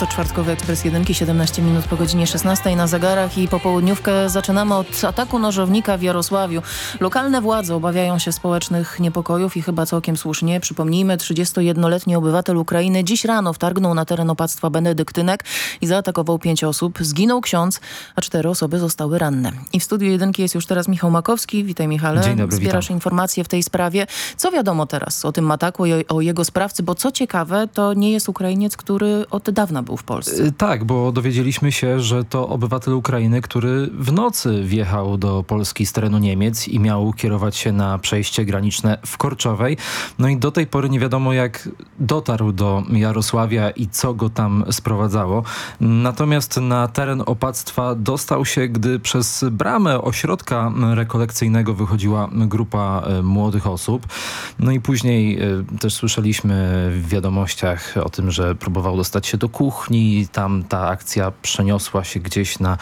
To czwartkowy Ekspres Jedynki, 17 minut po godzinie 16 na zegarach i popołudniówkę zaczynamy od ataku nożownika w Jarosławiu. Lokalne władze obawiają się społecznych niepokojów i chyba całkiem słusznie. Przypomnijmy, 31-letni obywatel Ukrainy dziś rano wtargnął na teren opactwa Benedyktynek i zaatakował 5 osób. Zginął ksiądz, a 4 osoby zostały ranne. I w studiu Jedynki jest już teraz Michał Makowski. Witaj, Michale. Dzień dobry, Zbierasz witam. informacje w tej sprawie. Co wiadomo teraz o tym ataku i o jego sprawcy? Bo co ciekawe, to nie jest Ukrainiec, który od dawna był w Polsce. Tak, bo dowiedzieliśmy się, że to obywatel Ukrainy, który w nocy wjechał do Polski z terenu Niemiec i miał kierować się na przejście graniczne w Korczowej. No i do tej pory nie wiadomo, jak dotarł do Jarosławia i co go tam sprowadzało. Natomiast na teren opactwa dostał się, gdy przez bramę ośrodka rekolekcyjnego wychodziła grupa młodych osób. No i później też słyszeliśmy w wiadomościach o tym, że próbował dostać się do kuchni. Tam ta akcja przeniosła się gdzieś na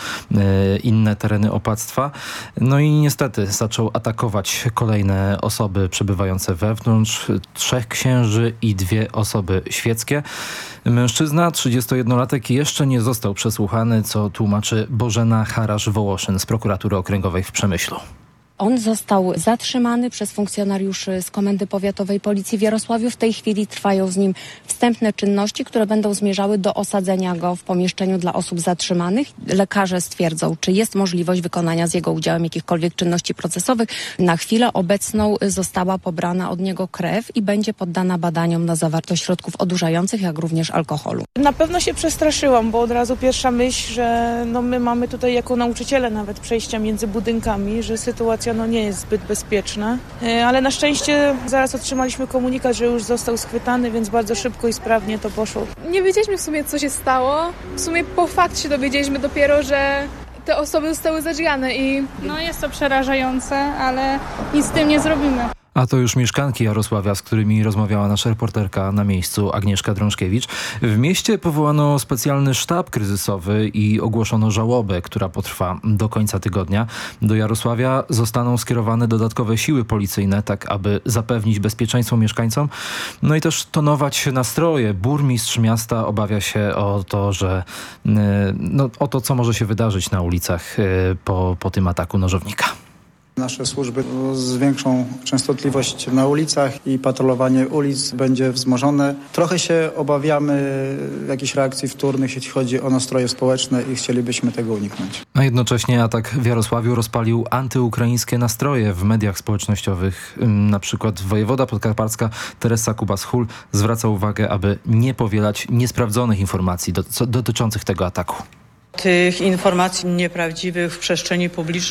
inne tereny opactwa. No i niestety zaczął atakować kolejne osoby przebywające wewnątrz. 3 księży i 2 osoby świeckie. Mężczyzna, 31-latek, jeszcze nie został przesłuchany, co tłumaczy Bożena Harasz-Wołoszyn z prokuratury okręgowej w Przemyślu. On został zatrzymany przez funkcjonariuszy z Komendy Powiatowej Policji w Jarosławiu. W tej chwili trwają z nim wstępne czynności, które będą zmierzały do osadzenia go w pomieszczeniu dla osób zatrzymanych. Lekarze stwierdzą, czy jest możliwość wykonania z jego udziałem jakichkolwiek czynności procesowych. Na chwilę obecną została pobrana od niego krew i będzie poddana badaniom na zawartość środków odurzających, jak również alkoholu. Na pewno się przestraszyłam, bo od razu pierwsza myśl, że my mamy tutaj jako nauczyciele nawet przejścia między budynkami, że sytuacja nie jest zbyt bezpieczna, ale na szczęście zaraz otrzymaliśmy komunikat, że już został schwytany, więc bardzo szybko i sprawnie to poszło. Nie wiedzieliśmy w sumie, co się stało. W sumie po fakcie się dowiedzieliśmy dopiero, że te osoby zostały zadźgane i... Jest to przerażające, ale nic z tym nie zrobimy. A to już mieszkanki Jarosławia, z którymi rozmawiała nasza reporterka na miejscu Agnieszka Drążkiewicz. W mieście powołano specjalny sztab kryzysowy i ogłoszono żałobę, która potrwa do końca tygodnia. Do Jarosławia zostaną skierowane dodatkowe siły policyjne, tak aby zapewnić bezpieczeństwo mieszkańcom. No i też tonować nastroje. Burmistrz miasta obawia się o to, że o to, co może się wydarzyć na ulicach po tym ataku nożownika. Nasze służby zwiększą częstotliwość na ulicach i patrolowanie ulic będzie wzmożone. Trochę się obawiamy jakichś reakcji wtórnych, jeśli chodzi o nastroje społeczne i chcielibyśmy tego uniknąć. A jednocześnie atak w Jarosławiu rozpalił antyukraińskie nastroje w mediach społecznościowych. Na przykład wojewoda podkarpacka Teresa Kubas-Hul zwraca uwagę, aby nie powielać niesprawdzonych informacji dotyczących tego ataku. Tych informacji nieprawdziwych w przestrzeni publicznej